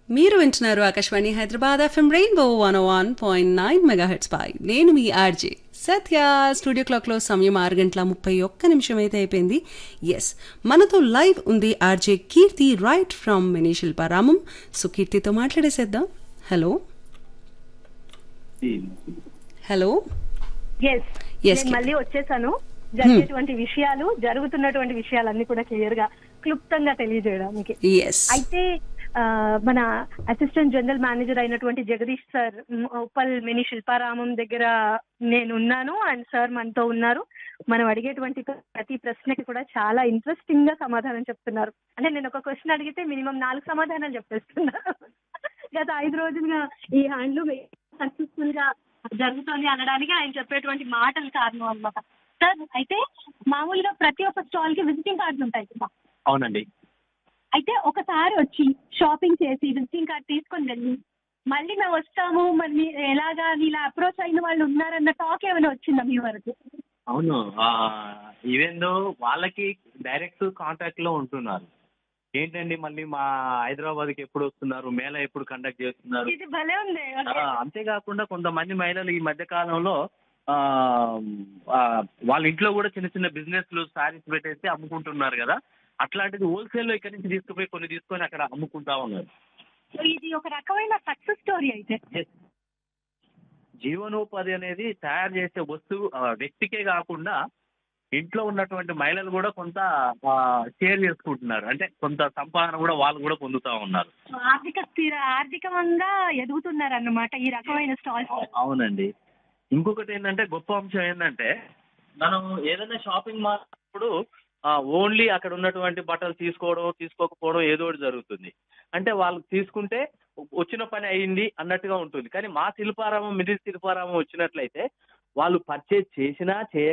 మీరు వింటున్నారు Akashvani Hyderabad FM rainbow 101.9 megahertz పై నేను మీ ఆర్జే సత్య. స్టూడియో క్లాక్లో సమయం 6:31 అయితే అయిపోయింది. ఎస్, మనతో లైవ్ ఉంది RJ Keerthi right from mini Shilparamam. So కీర్తితో మాట్లాడేసేద్దాం. Hello hello. Yes, Yes, నేను మళ్ళీ వచ్చేసాను. జరిగేటువంటి విషయాలు, జరుగుతున్నటువంటి విషయాలన్నీ కూడా క్లియర్ గా క్లుప్తంగా తెలియజేయడానికి. ఎస్ అయితే మన అసిస్టెంట్ జనరల్ మేనేజర్ అయినటువంటి జగదీష్ సార్ ఉప్పల్ మినీ శిల్పారామం దగ్గర నేను ఉన్నాను అండ్ సార్ మనతో ఉన్నారు. మనం అడిగేటువంటి ప్రతి ప్రశ్నకి కూడా చాలా ఇంట్రెస్టింగ్ గా సమాధానం చెప్తున్నారు. అంటే నేను ఒక క్వశ్చన్ అడిగితే మినిమం 4 సమాధానాలు చెప్పేస్తున్నారు. గత 5 రోజులుగా ఈ హ్యాండ్లూమ్ సక్సెస్ఫుల్ గా జరుగుతుంది అనడానికి ఆయన చెప్పేటువంటి మాటలు కారణం అన్నమాట. సార్, అయితే మామూలుగా ప్రతి ఒక్క స్టాల్ కి విజిటింగ్ కార్డ్స్ ఉంటాయి కదా. అవునండి. అయితే ఒకసారి వచ్చి షాపింగ్ చేసి విజిటింగ్ కార్డ్ తీసుకొని వెళ్ళి మళ్ళీ మేము వస్తాము, మరి ఎలాగా ఇలా అప్రోచ్ అయిన వాళ్ళు ఉన్నారన్న టాక్ ఏమైనా వచ్చిందా మీ వరకు? అవును. ఈవెన్ దో వాళ్ళకి డైరెక్ట్ కాంటాక్ట్ లో ఉంటున్నారు. ఏంటండి మళ్ళీ మా హైదరాబాద్కి ఎప్పుడు వస్తున్నారు, మేళా ఎప్పుడు కండక్ట్ చేస్తున్నారు. ఇది భలే ఉంది. అంతేకాకుండా కొంతమంది మహిళలు ఈ మధ్య కాలంలో వాళ్ళ ఇంట్లో కూడా చిన్న చిన్న బిజినెస్లు సారీస్ పెట్టేసి అమ్ముకుంటున్నారు కదా. అట్లాంటిది హోల్సేల్లో ఇక్కడ నుంచి తీసుకుపోయి కొన్ని తీసుకొని అక్కడ అమ్ముకుంటా ఉన్నారు. సో ఇది ఒక రకమైన సక్సెస్ స్టోరీ అయితే. జీవనోపాధి అనేది తయారు చేసే వస్తువు వ్యక్తికే కాకుండా ఇంట్లో ఉన్నటువంటి మహిళలు కూడా కొంత షేర్ చేసుకుంటున్నారు. అంటే కొంత సంపాదన కూడా వాళ్ళు కూడా పొందుతా ఉన్నారు. ఆర్థికంగా ఎదుగుతున్నారు అన్నమాట ఈ రకమైన స్టాల్స్. అవునండి. ఇంకొకటి ఏంటంటే గొప్ప అంశం ఏంటంటే మనం ఏదైనా షాపింగ్ మాల్ అప్పుడు ఓన్లీ అక్కడ ఉన్నటువంటి బట్టలు తీసుకోకపోవడం ఏదో ఒకటి జరుగుతుంది. అంటే వాళ్ళు తీసుకుంటే వచ్చిన పని అయింది అన్నట్టుగా ఉంటుంది. కానీ మా శిల్పారామం మిడిల్ శిల్పారామం వచ్చినట్లయితే వాళ్ళు పర్చేజ్ చేసినా